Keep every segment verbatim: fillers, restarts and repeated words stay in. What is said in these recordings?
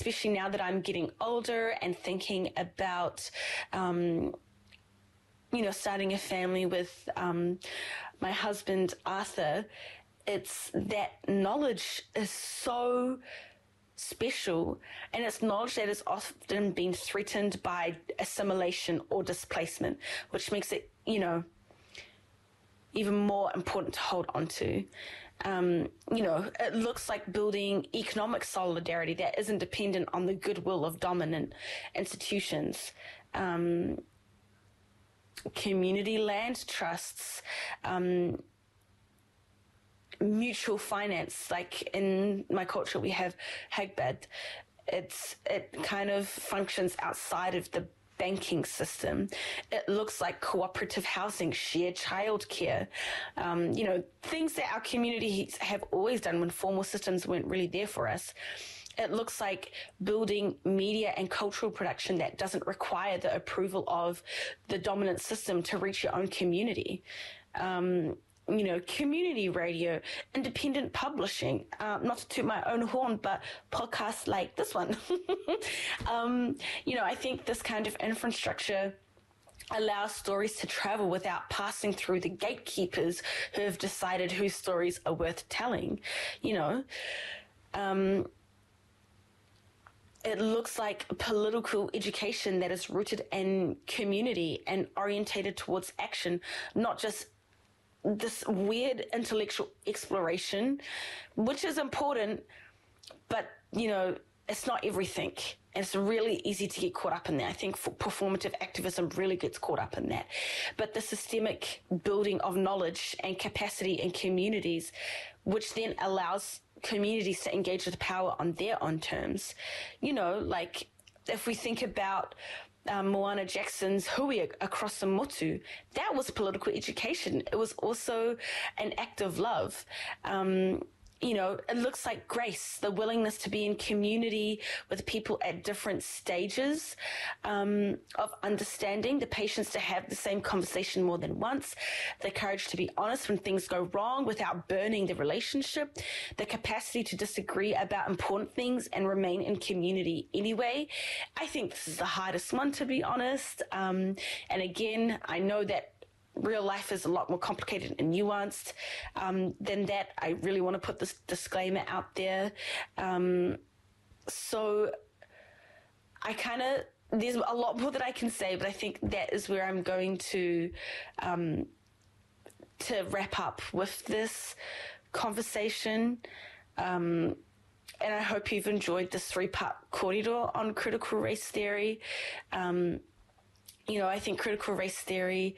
especially now that I'm getting older and thinking about, um, you know, starting a family with um, my husband, Arthur, it's that knowledge is so special, and it's knowledge that is often been threatened by assimilation or displacement, which makes it, you know, even more important to hold on to. Um, you know, it looks like building economic solidarity that isn't dependent on the goodwill of dominant institutions. Um, community land trusts, um, mutual finance, like in my culture we have Hagbad. It's it kind of functions outside of the banking system. It looks like cooperative housing, shared childcare, um, you know, things that our communities have always done when formal systems weren't really there for us. It looks like building media and cultural production that doesn't require the approval of the dominant system to reach your own community. Um, you know, community radio, independent publishing, uh, not to toot my own horn, but podcasts like this one. um, you know, I think this kind of infrastructure allows stories to travel without passing through the gatekeepers who have decided whose stories are worth telling, you know. Um, It looks like political education that is rooted in community and orientated towards action, not just this weird intellectual exploration, which is important, but, you know, it's not everything. And it's really easy to get caught up in that. I think performative activism really gets caught up in that. But the systemic building of knowledge and capacity in communities, which then allows communities to engage with power on their own terms. You know, like if we think about um, Moana Jackson's Hui across the motu, that was political education. It was also an act of love. Um, You know, it looks like grace, the willingness to be in community with people at different stages um, of understanding, the patience to have the same conversation more than once, the courage to be honest when things go wrong without burning the relationship, the capacity to disagree about important things and remain in community anyway. I think this is the hardest one, to be honest. Um, and again, I know that real life is a lot more complicated and nuanced um, than that. I really want to put this disclaimer out there. Um, so I kind of, there's a lot more that I can say, but I think that is where I'm going to, um, to wrap up with this conversation. Um, and I hope you've enjoyed this three-part corridor on critical race theory. Um, you know, I think critical race theory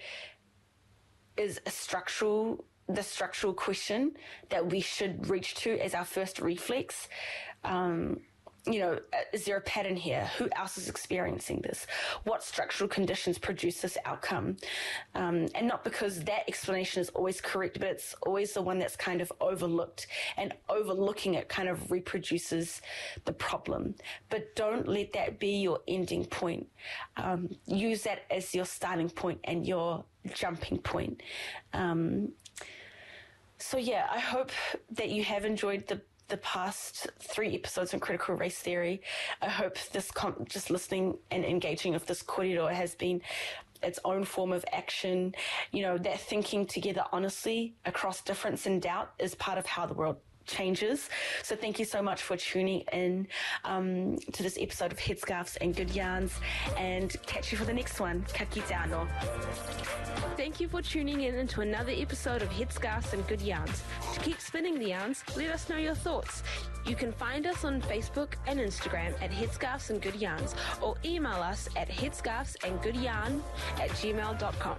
is a structural, the structural question that we should reach to as our first reflex. Um, you know, is there a pattern here? Who else is experiencing this? What structural conditions produce this outcome? Um, and not because that explanation is always correct, but it's always the one that's kind of overlooked, and overlooking it kind of reproduces the problem. But don't let that be your ending point. Um, use that as your starting point and your jumping point. Um, so yeah, I hope that you have enjoyed the the past three episodes on critical race theory. I hope this com- just listening and engaging with this corridor has been its own form of action. You know, that thinking together honestly across difference and doubt is part of how the world changes. So thank you so much for tuning in um, to this episode of Headscarves and Good Yarns, and catch you for the next one. Ka kite anō. Thank you for tuning in into another episode of Headscarves and Good Yarns. To keep spinning the yarns, let us know your thoughts. You can find us on Facebook and Instagram at Headscarves and Good Yarns, or email us at headscarvesandgoodyarn at gmail dot com.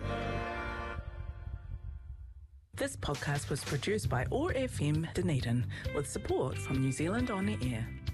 This podcast was produced by O A R F M Dunedin with support from New Zealand On the Air.